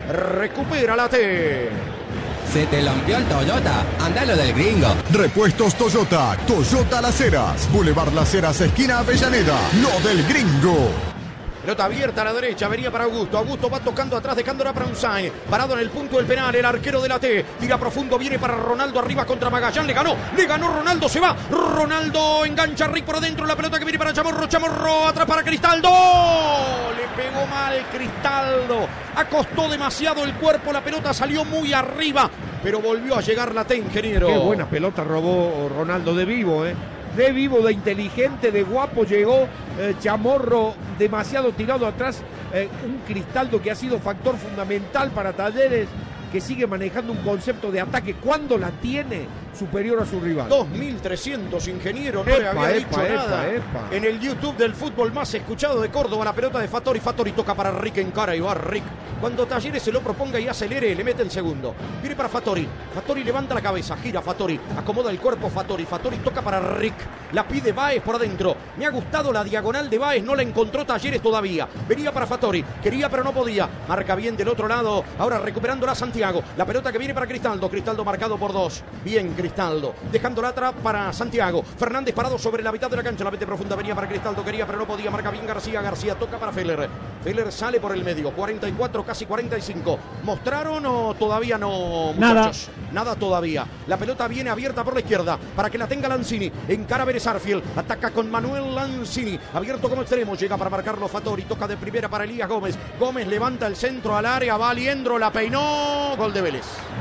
Recupera la T. Se te lampió el Toyota, andalo del gringo. Repuestos Toyota, Toyota Las Heras, Boulevard Las Heras, esquina Avellaneda, lo del gringo. Pelota abierta a la derecha, venía para Augusto. Augusto va tocando atrás, dejándola para Unzain. Parado en el punto del penal, el arquero de la T. Tira profundo, viene para Ronaldo arriba contra Magallán. Le ganó Ronaldo, se va. Ronaldo engancha a Rick por adentro. La pelota que viene para Chamorro. Chamorro atrás para Cristaldo. Le pegó mal Cristaldo. Acostó demasiado el cuerpo, la pelota salió muy arriba. Pero volvió a llegar la T, ingeniero. Qué buena pelota robó Ronaldo de vivo, de vivo, de inteligente, de guapo llegó Chamorro demasiado tirado atrás, un Cristaldo que ha sido factor fundamental para Talleres, que sigue manejando un concepto de ataque cuando la tiene superior a su rival. 2.300, ingeniero, no le había dicho nada. En el YouTube del fútbol más escuchado de Córdoba, la pelota de Fattori. Fattori toca para Rick en cara y va Rick. Cuando Talleres se lo proponga y acelere, le mete el segundo. Viene para Fattori. Fattori levanta la cabeza, gira Fattori, acomoda el cuerpo Fattori. Fattori toca para Rick. La pide Báez por adentro. Me ha gustado la diagonal de Báez, no la encontró Talleres todavía. Venía para Fattori, quería pero no podía. Marca bien del otro lado, ahora recuperándola Santiago. La pelota que viene para Cristaldo. Cristaldo marcado por 2. Bien Cristaldo, dejándola atrás para Santiago. Fernández parado sobre la mitad de la cancha. La mete profunda, venía para Cristaldo, quería pero no podía. Marca bien García. García toca para Feller. Feller sale por el medio. 44, casi 45. ¿Mostraron o todavía no, muchachos? Nada todavía. La pelota viene abierta por la izquierda para que la tenga Lanzini. Encara Vélez Arfield. Ataca con Manuel Lanzini. Abierto como extremo. Llega para marcarlo Fattori. Toca de primera para Elías Gómez. Gómez levanta el centro al área. Va Aliendro. La peinó. Gol de Vélez.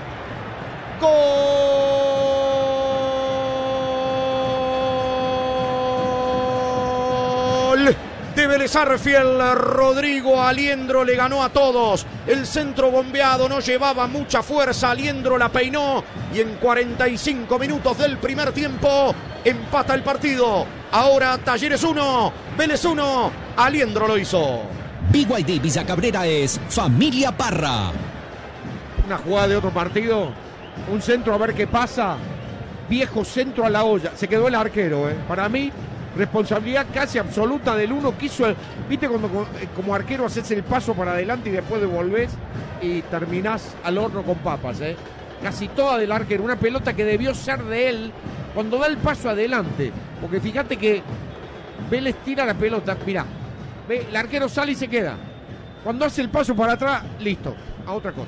Gol de Vélez Arfield. Rodrigo Aliendro le ganó a todos. El centro bombeado no llevaba mucha fuerza. Aliendro la peinó y en 45 minutos del primer tiempo empata el partido. Ahora Talleres 1, Vélez 1. Aliendro lo hizo. BYD Villa Cabrera es Familia Parra. Una jugada de otro partido, un centro a ver qué pasa, viejo centro a la olla, se quedó el arquero, para mí, responsabilidad casi absoluta del uno, quiso, viste cuando como arquero haces el paso para adelante y después devolvés y terminás al horno con papas, casi toda del arquero, una pelota que debió ser de él cuando da el paso adelante, porque fíjate que Vélez tira la pelota, mirá, el arquero sale y se queda, cuando hace el paso para atrás, listo, a otra cosa.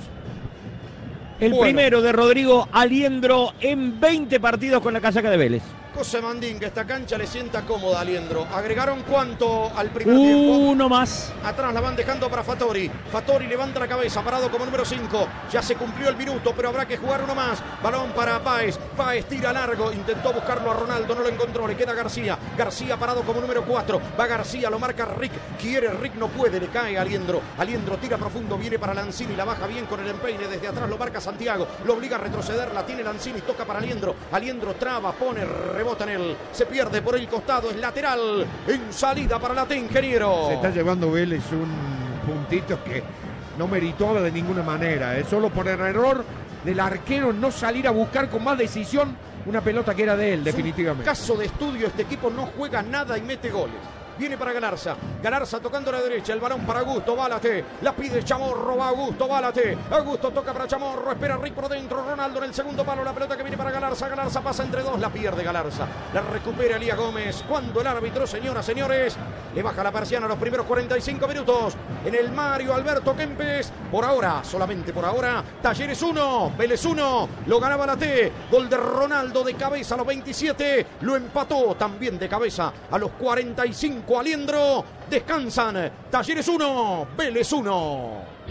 El primero de Rodrigo Aliendro en 20 partidos con la casaca de Vélez. José Mandín, que esta cancha le sienta cómoda a Aliendro. ¿Agregaron cuánto al primer tiempo? Uno más. Atrás la van dejando para Fattori. Fattori levanta la cabeza, parado como número 5. Ya se cumplió el minuto, pero habrá que jugar uno más. Balón para Páez. Páez tira largo. Intentó buscarlo a Ronaldo, no lo encontró. Le queda García. García parado como número 4. Va García, lo marca Rick. Quiere Rick, no puede. Le cae a Aliendro. Aliendro tira profundo, viene para Lanzini. La baja bien con el empeine. Desde atrás lo marca Santiago. Lo obliga a retroceder. La tiene Lanzini. Toca para Aliendro. Aliendro traba, pone, rebota en él. Se pierde por el costado. Es lateral. En salida para la T, ingeniero. Se está llevando Vélez un puntito que no meritó de ninguna manera. Solo por el error del arquero no salir a buscar con más decisión una pelota que era de él, definitivamente. Caso de estudio, este equipo no juega nada y mete goles. Viene para Galarza. Galarza tocando a la derecha. El balón para Augusto. Va a la T. La pide Chamorro. Va Augusto. Va a la T. Augusto toca para Chamorro. Espera Rick por dentro. Ronaldo en el segundo palo. La pelota que viene para Galarza. Galarza pasa entre dos. La pierde Galarza. La recupera Elías Gómez. Cuando el árbitro, señoras, señores, le baja la persiana a los primeros 45 minutos. En el Mario Alberto Kempes. Por ahora, solamente por ahora, Talleres 1, Vélez 1. Lo ganaba la T. Gol de Ronaldo de cabeza a los 27. Lo empató también de cabeza a los 45. Aliendro, descansan. Talleres 1, Vélez 1.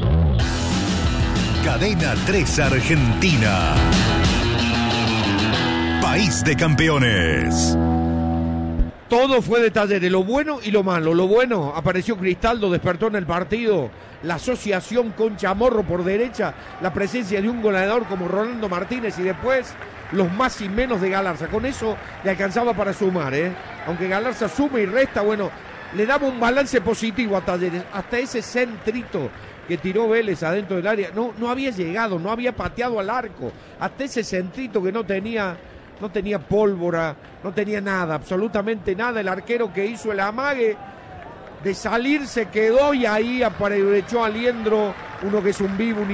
Cadena 3 Argentina. País de campeones. Todo fue de Talleres, lo bueno y lo malo. Lo bueno, apareció Cristaldo, despertó en el partido. La asociación con Chamorro por derecha, la presencia de un goleador como Rolando Martínez y después los más y menos de Galarza. Con eso le alcanzaba para sumar, aunque Galarza suma y resta, bueno, le daba un balance positivo a Talleres. Hasta ese centrito que tiró Vélez adentro del área, no había llegado, no había pateado al arco. Hasta ese centrito que no tenía pólvora, no tenía nada, absolutamente nada. El arquero que hizo el amague de salir se quedó y ahí aprovechó Aliendro, uno que es un vivo, un